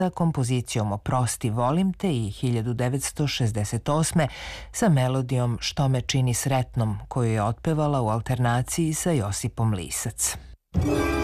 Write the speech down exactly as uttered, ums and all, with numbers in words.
sa kompozicijom Oprosti, volim te i hiljadu devetsto šezdeset osme sa melodijom Što me čini sretnom, koju je otpevala u alternaciji sa Josipom Lisac.